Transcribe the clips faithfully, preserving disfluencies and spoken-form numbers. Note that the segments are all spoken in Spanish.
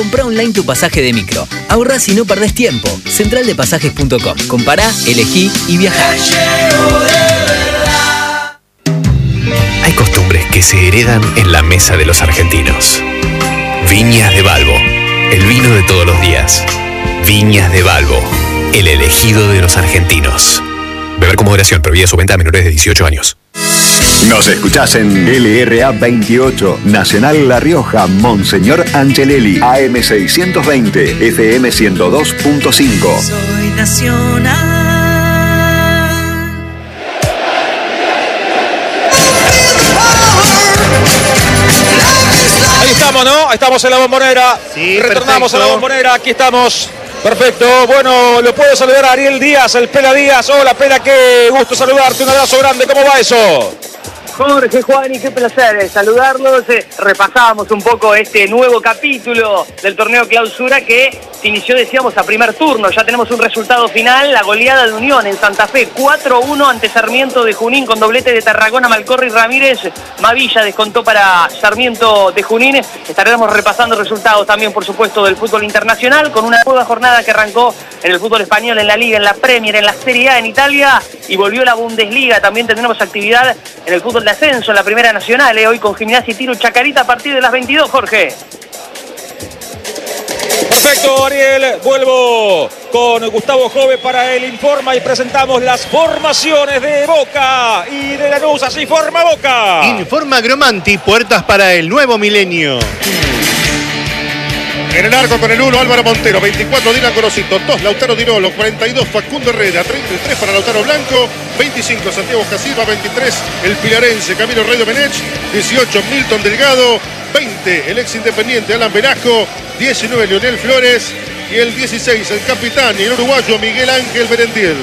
Comprá online tu pasaje de micro. Ahorrás y no perdés tiempo. central de pasajes punto com. Compará, elegí y viajá. Hay costumbres que se heredan en la mesa de los argentinos. Viñas de Balbo, el vino de todos los días. Viñas de Balbo, el elegido de los argentinos. Beber con moderación, prohibida su venta a menores de dieciocho años. Nos escuchás en L R A veintiocho, Nacional La Rioja, Monseñor Angelelli, A M seiscientos veinte, F M ciento dos punto cinco. Soy nacional. Ahí estamos, ¿no? Ahí estamos en la Bombonera. Sí, retornamos perfecto. a la Bombonera, aquí estamos. Perfecto, bueno, lo puedo saludar a Ariel Díaz, el Pela Díaz. Hola, Pela, qué gusto saludarte, un abrazo grande, ¿cómo va eso? Jorge, Juan, y qué placer saludarlos. Repasábamos un poco este nuevo capítulo del torneo clausura que se inició, decíamos, a primer turno. Ya tenemos un resultado final, la goleada de Unión en Santa Fe, cuatro uno ante Sarmiento de Junín con doblete de Tarragona, Malcorri y Ramírez. Mavilla descontó para Sarmiento de Junín. Estaremos repasando resultados también, por supuesto, del fútbol internacional con una nueva jornada que arrancó en el fútbol español, en la Liga, en la Premier, en la Serie A en Italia y volvió la Bundesliga. También tendremos actividad en el fútbol de ascenso, en la Primera Nacional, eh, hoy con Gimnasia y Tiro Chacarita a partir de las veintidós, Jorge. Perfecto, Ariel, vuelvo con Gustavo Jove para el Informa y presentamos las formaciones de Boca y de Lanús. Así forma Boca. Informa Gromanti, puertas para el nuevo milenio. En el arco con el uno, Álvaro Montero. veinticuatro, Dylan Gorosito. dos, Lautaro Dirolo. cuarenta y dos, Facundo Herrera. treinta y tres para Lautaro Blanco. veinticinco, Santiago Casilva. veintitrés, el pilarense Camilo Rey Domenech. dieciocho, Milton Delgado. veinte, el ex independiente Alan Velasco. diecinueve, Leonel Flores. Y el dieciséis, el capitán y el uruguayo Miguel Ángel Berentiel.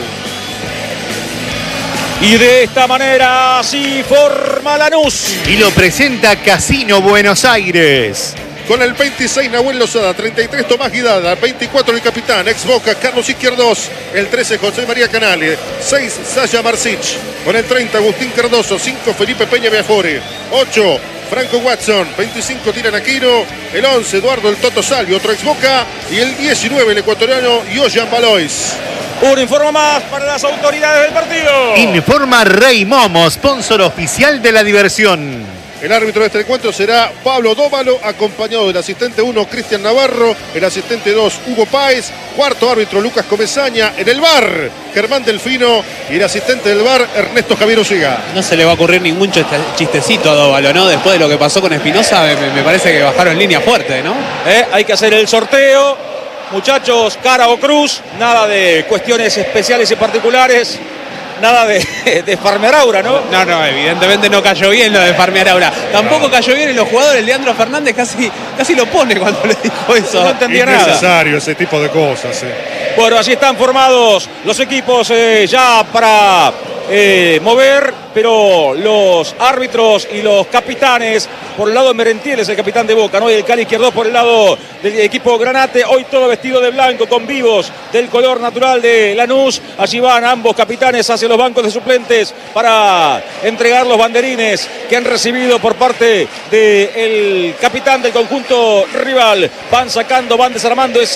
Y de esta manera así forma Lanús. Y lo presenta Casino Buenos Aires. Con el veintiséis, Nahuel Lozada. treinta y tres, Tomás Guidada. veinticuatro, el capitán, ex Boca, Carlos Izquierdos. El trece, José María Canale. seis, Sasha Marcich. Con el treinta, Agustín Cardoso. cinco, Felipe Peña Viafore. ocho, Franco Watson. veinticinco, Tiran Aquino. El once, Eduardo El Toto Salvio, otro ex Boca. Y el diecinueve, el ecuatoriano Yoyan Valois. Un informe más para las autoridades del partido. Informa Rey Momo, sponsor oficial de la diversión. El árbitro de este encuentro será Pablo Dóvalo, acompañado del asistente uno, Cristian Navarro, el asistente dos, Hugo Páez, cuarto árbitro, Lucas Comesaña, en el V A R, Germán Delfino, y el asistente del V A R, Ernesto Javier Osiga. No se le va a ocurrir ningún chistecito a Dóvalo, ¿no? Después de lo que pasó con Espinosa, me, me parece que bajaron línea fuerte, ¿no? Eh, hay que hacer el sorteo. Muchachos, cara o cruz, nada de cuestiones especiales y particulares. Nada de, de farmear aura, ¿no? No, no, evidentemente no cayó bien lo de farmear aura. Tampoco cayó bien en los jugadores. Leandro Fernández casi, casi lo pone cuando le dijo eso. No entendía nada. Es necesario ese tipo de cosas. Eh. Bueno, así están formados los equipos eh, ya para eh, mover, pero los árbitros y los capitanes, por el lado de Merentiel es el capitán de Boca, ¿no? Y el Cali Izquierdo por el lado del equipo Granate, hoy todo vestido de blanco con vivos del color natural de Lanús. Allí van ambos capitanes hacia los bancos de suplentes para entregar los banderines que han recibido por parte del capitán del conjunto rival. Van sacando, van desarmando ese